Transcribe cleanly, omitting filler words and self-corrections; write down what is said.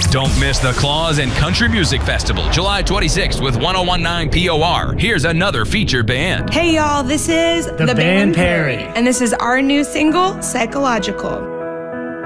Don't miss the Claus and Country Music Festival, July 26th with 1019 POR. Here's another featured band. Hey y'all, this is The Band Perry. And this is our new single, Psychological.